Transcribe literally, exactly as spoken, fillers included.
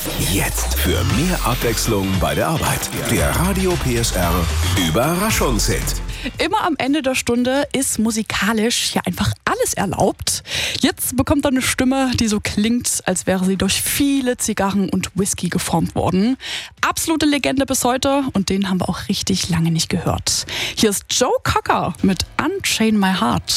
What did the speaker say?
Jetzt für mehr Abwechslung bei der Arbeit. Der Radio P S R Überraschungshit. Immer am Ende der Stunde ist musikalisch ja einfach alles erlaubt. Jetzt bekommt er eine Stimme, die so klingt, als wäre sie durch viele Zigarren und Whisky geformt worden. Absolute Legende bis heute und den haben wir auch richtig lange nicht gehört. Hier ist Joe Cocker mit Unchain My Heart.